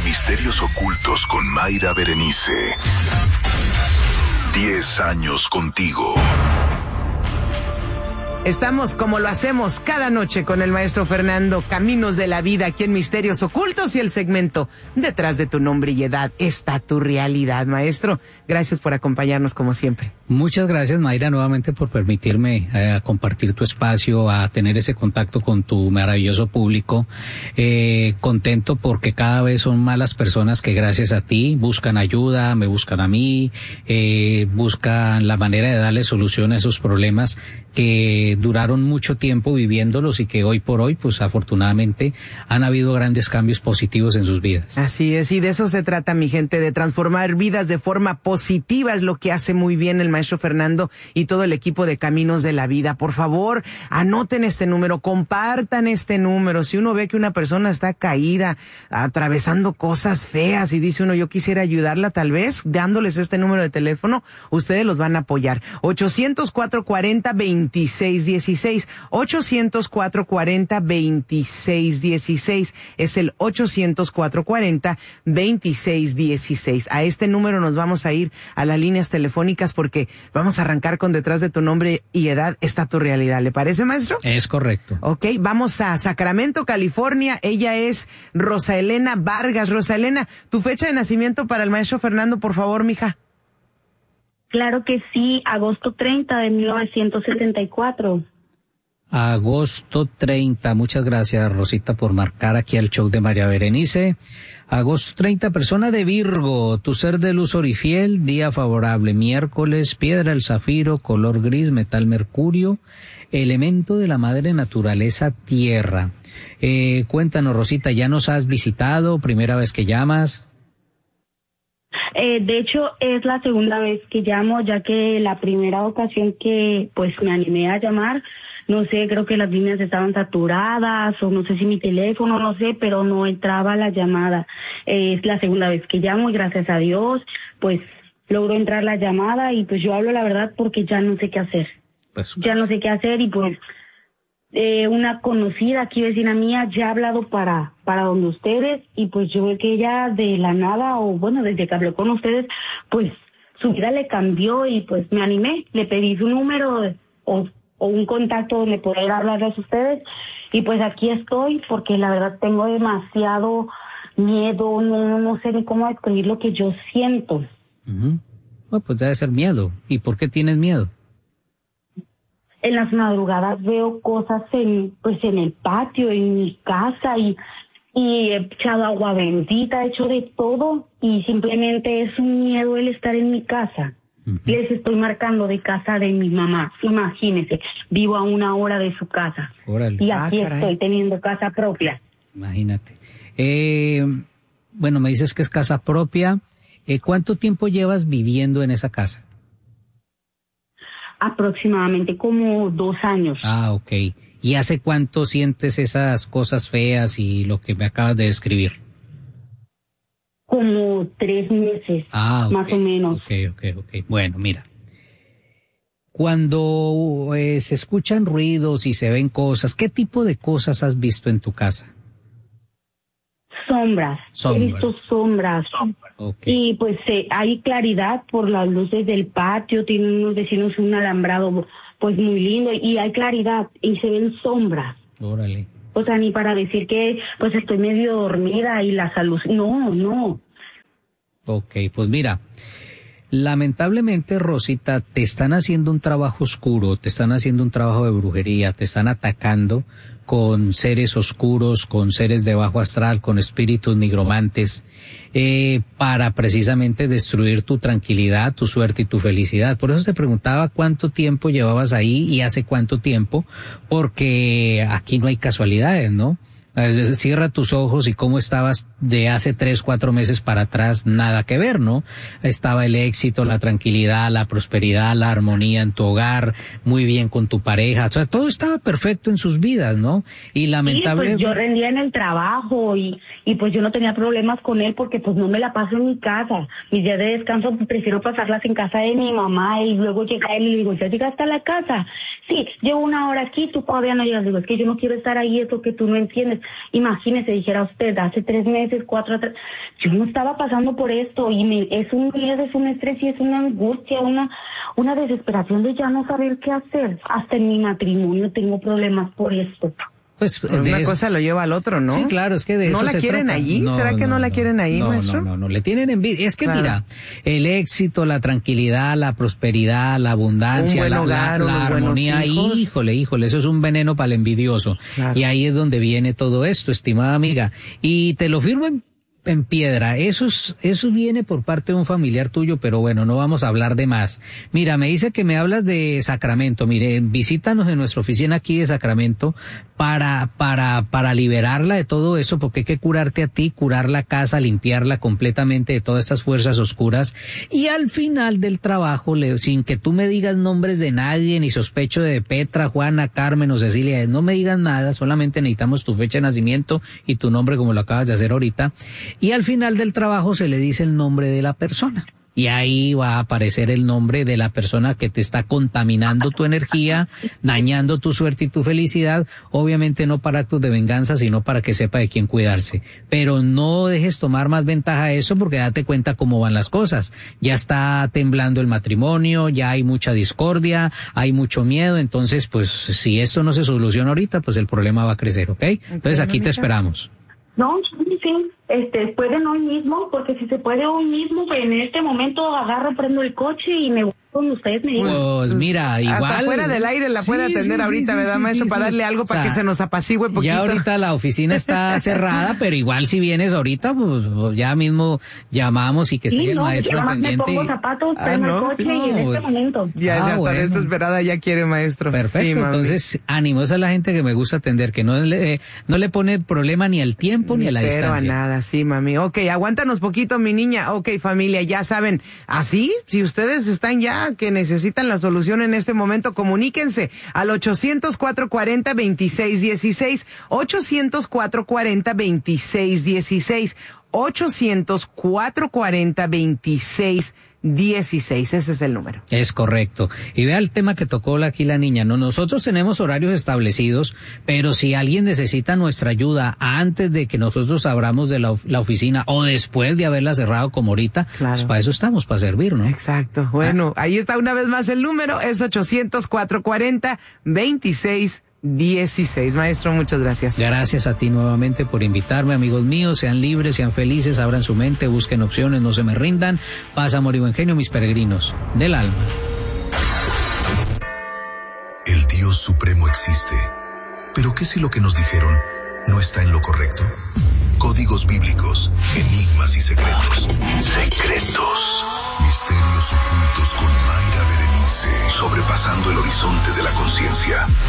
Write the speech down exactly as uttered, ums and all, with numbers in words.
Misterios Ocultos con Mayra Berenice. Diez años contigo. Estamos como lo hacemos cada noche con el maestro Fernando, Caminos de la Vida, aquí en Misterios Ocultos y el segmento Detrás de tu nombre y edad está tu realidad. Maestro, gracias por acompañarnos como siempre. Muchas gracias, Mayra, nuevamente por permitirme eh, compartir tu espacio, a tener ese contacto con tu maravilloso público. Eh, contento porque cada vez son más las personas que gracias a ti buscan ayuda, me buscan a mí, eh, buscan la manera de darle solución a esos problemas que duraron mucho tiempo viviéndolos y que hoy por hoy, pues afortunadamente, han habido grandes cambios positivos en sus vidas. Así es, y de eso se trata, mi gente, de transformar vidas de forma positiva, es lo que hace muy bien el maestro Fernando y todo el equipo de Caminos de la Vida. Por favor, anoten este número, compartan este número. Si uno ve que una persona está caída, atravesando cosas feas y dice uno, yo quisiera ayudarla, tal vez, dándoles este número de teléfono, ustedes los van a apoyar. ochocientos cuatro cuarenta veintiséis dieciséis, ochocientos cuatro cuarenta veintiséis dieciséis, es el ochocientos cuatro cuarenta veintiséis dieciséis. A este número nos vamos a ir a las líneas telefónicas porque vamos a arrancar con Detrás de tu nombre y edad está tu realidad. ¿Le parece, maestro? Es correcto. Ok, vamos a Sacramento, California. Ella es Rosa Elena Vargas. Rosa Elena, tu fecha de nacimiento para el maestro Fernando, por favor, mija. Claro que sí, agosto treinta de mil novecientos setenta y cuatro. Agosto treinta, muchas gracias, Rosita, por marcar aquí al show de María Berenice. Agosto treinta, persona de Virgo, tu ser de luz orifiel, día favorable, miércoles, piedra el zafiro, color gris, metal mercurio, elemento de la madre naturaleza, tierra. Eh, cuéntanos, Rosita, ¿ya nos has visitado? ¿Primera vez que llamas? Eh, de hecho, es la segunda vez que llamo, ya que la primera ocasión que pues me animé a llamar, no sé, creo que las líneas estaban saturadas o no sé si mi teléfono, no sé, pero no entraba la llamada. Eh, es la segunda vez que llamo y gracias a Dios, pues logró entrar la llamada y pues yo hablo la verdad porque ya no sé qué hacer. Pues, ya no sé qué hacer y pues eh, una conocida aquí, vecina mía, ya ha hablado para para donde ustedes y pues yo veo que ella de la nada o bueno, desde que habló con ustedes, pues su vida le cambió y pues me animé, le pedí su número o, o un contacto donde poder hablarles a ustedes y pues aquí estoy porque la verdad tengo demasiado miedo, no, no sé ni cómo describir lo que yo siento. Uh-huh. Bueno, pues debe ser miedo. ¿Y por qué tienes miedo? En las madrugadas veo cosas en pues en el patio, en mi casa y, y he echado agua bendita, he hecho de todo y simplemente es un miedo el estar en mi casa. Uh-huh. Les estoy marcando de casa de mi mamá, imagínense, vivo a una hora de su casa. Órale. Y aquí ah, estoy teniendo casa propia. Imagínate. Eh, bueno, me dices que es casa propia. Eh, ¿Cuánto tiempo llevas viviendo en esa casa? Aproximadamente como dos años. Ah, ok. ¿Y hace cuánto sientes esas cosas feas y lo que me acabas de describir? Como tres meses, ah, okay. más o menos. Ok, ok, ok. Bueno, mira. Cuando eh, se escuchan ruidos y se ven cosas, ¿qué tipo de cosas has visto en tu casa? Sombras. Sombras. He visto sombras. Okay. Y pues eh, hay claridad por las luces del patio, tienen unos vecinos un alambrado pues muy lindo y hay claridad y se ven sombras. Órale. O sea, ni para decir que pues estoy medio dormida y la salud, no, no. Ok, pues mira, lamentablemente, Rosita, te están haciendo un trabajo oscuro, te están haciendo un trabajo de brujería, te están atacando con seres oscuros, con seres de bajo astral, con espíritus nigromantes, eh, para precisamente destruir tu tranquilidad, tu suerte y tu felicidad. Por eso te preguntaba cuánto tiempo llevabas ahí y hace cuánto tiempo, porque aquí no hay casualidades, ¿no? Cierra tus ojos y cómo estabas de hace tres, cuatro meses para atrás, nada que ver, ¿no? Estaba el éxito, la tranquilidad, la prosperidad, la armonía en tu hogar, muy bien con tu pareja, o sea, todo estaba perfecto en sus vidas, ¿no? Y lamentablemente... Sí, pues yo rendía en el trabajo y, y pues yo no tenía problemas con él porque pues no me la paso en mi casa. Mis días de descanso prefiero pasarlas en casa de mi mamá y luego llega él y le digo, ¿ya llegaste a la casa? Sí, llevo una hora aquí, tú todavía no llegas. Digo, es que yo no quiero estar ahí, eso que tú no entiendes. hacer. Imagínese, dijera usted, hace tres meses, cuatro atrás, yo no estaba pasando por esto y me, es un miedo, es un estrés y es una angustia, una, una desesperación de ya no saber qué hacer. Hasta en mi matrimonio tengo problemas por esto. Pues una cosa lo lleva al otro, ¿no? Sí, claro, es que de ¿No eso la se quieren trata. allí? No, ¿Será que no, no la no, quieren ahí, no, maestro? No, no, no, le tienen envidia. Es que claro. mira, el éxito, la tranquilidad, la prosperidad, la abundancia, un buen la, hogar, la, la armonía, hijos. híjole, híjole, eso es un veneno para el envidioso. Claro. Y ahí es donde viene todo esto, estimada amiga. Y te lo firmo en en piedra, eso es, eso viene por parte de un familiar tuyo, pero bueno, no vamos a hablar de más. Mira, me dice que me hablas de Sacramento. Mire, visítanos en nuestra oficina aquí de Sacramento para, para, para liberarla de todo eso, porque hay que curarte a ti, curar la casa, limpiarla completamente de todas estas fuerzas oscuras. Y al final del trabajo, le, sin que tú me digas nombres de nadie, ni sospecho de Petra, Juana, Carmen o Cecilia, no me digas nada, solamente necesitamos tu fecha de nacimiento y tu nombre como lo acabas de hacer ahorita. Y al final del trabajo se le dice el nombre de la persona. Y ahí va a aparecer el nombre de la persona que te está contaminando tu energía, dañando tu suerte y tu felicidad, obviamente no para actos de venganza, sino para que sepa de quién cuidarse. Pero no dejes tomar más ventaja de eso porque date cuenta cómo van las cosas. Ya está temblando el matrimonio, ya hay mucha discordia, hay mucho miedo, entonces pues si esto no se soluciona ahorita, pues el problema va a crecer, ¿ok? Entonces aquí te esperamos. No, sí, sí, este, pueden hoy mismo, porque si se puede hoy mismo, pues en este momento agarro, prendo el coche y me voy con ustedes, me digan. Pues mira, igual. Hasta fuera del aire la sí, puede atender sí, ahorita, sí, ¿verdad, sí, maestro? sí, para sí. darle algo O para sea, que se nos apacigüe poquito. Ya ahorita la oficina está cerrada, pero igual si vienes ahorita, pues ya mismo llamamos y que sí, siga el no, maestro yo pendiente. Me pongo zapatos, Ah, prendo no, el coche sí, y en no, este momento. Ya, Ah, ya está bueno. desesperada, ya quiere, maestro. Perfecto, Sí, entonces ánimo, esa es la gente que me gusta atender, que no le, eh, no le pone problema ni al tiempo ni, ni a la pero distancia. a nada, sí, mami. Ok, aguántanos poquito, mi niña. Ok, familia, ya saben, así, si ustedes están ya que necesitan la solución en este momento, comuníquense al ochocientos, cuatrocientos cuarenta, veintiséis dieciséis, ochocientos, cuatrocientos cuarenta, veintiséis dieciséis, ochocientos, cuatrocientos cuarenta, veintiséis dieciséis, ese es el número. Es correcto. Y vea el tema que tocó aquí la niña, ¿no? Nosotros tenemos horarios establecidos, pero si alguien necesita nuestra ayuda antes de que nosotros abramos de la, la oficina o después de haberla cerrado como ahorita, claro. Pues para eso estamos, para servir, ¿no? Exacto. Bueno, ah. ahí está una vez más el número, es ochocientos, cuatrocientos cuarenta, veintiséis dieciséis. Maestro, muchas gracias. Gracias a ti nuevamente por invitarme, amigos míos. Sean libres, sean felices, abran su mente, busquen opciones, no se me rindan. Paz, amor y buen genio, mis peregrinos del alma. El Dios Supremo existe. ¿Pero qué si lo que nos dijeron no está en lo correcto? Códigos bíblicos, enigmas y secretos. Secretos. Misterios ocultos con Mayra Berenice. Sobrepasando el horizonte de la conciencia.